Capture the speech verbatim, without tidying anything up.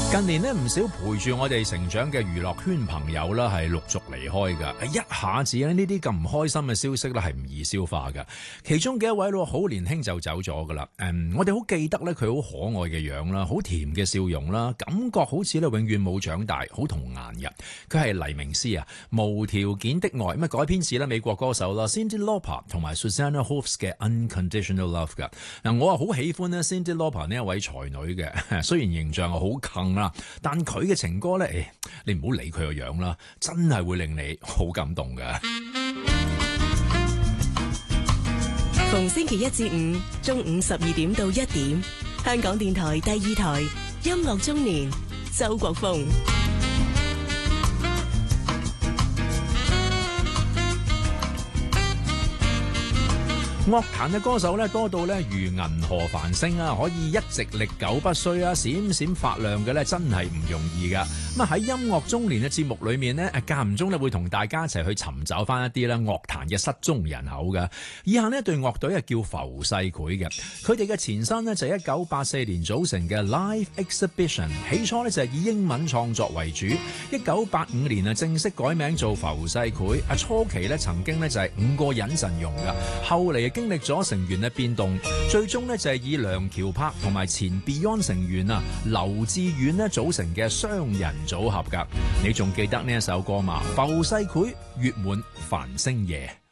近年呢，唔少陪住我哋成長嘅娛樂圈朋友啦，係陸續離開㗎。一下子咧，呢啲咁唔開心嘅消息咧，係唔易消化㗎。其中嘅一位咯，好年輕就走咗㗎啦。誒，我哋好記得咧，佢好可愛嘅樣啦，好甜嘅笑容啦，感覺好似咧永遠冇長大，好童顏嘅。佢係黎明斯啊，無條件的愛咁啊，改編自咧美國歌手啦 Cyndi Lauper 同埋 Susanna Hoffs 嘅 Unconditional Love 㗎。嗱，我啊好喜歡咧 Cyndi Lauper 呢一位才女嘅，雖然形象係好坑啦，但佢嘅情歌咧，誒，你唔好理佢個樣啦，真係會令你好感動㗎。 逢星期一至五中午十二點到一點，香港電台第二台音樂中年，周國峰。 樂壇嘅歌手咧多到咧如銀河繁星啊，可以一直歷久不衰啊，閃閃發亮嘅咧真係唔容易噶。咁啊喺音樂中年嘅節目裏面呢，間唔中咧會同大家一齊去尋找翻一啲咧樂壇嘅失蹤人口噶。以下呢一隊樂隊係叫浮世繪嘅，佢哋嘅前身呢就係一九八四年組成嘅 Live Exhibition， 起初呢就係以英文創作為主，一九八五年啊正式改名做浮世繪。啊初期呢曾經呢就係五個人陣容噶，後嚟經歷咗成員嘅變動，最終呢就係以梁翹柏同埋前 Beyond 成員啊劉志遠呢組成嘅雙人組合噶。你仲記得呢一首歌嘛？浮世繪月滿繁星夜。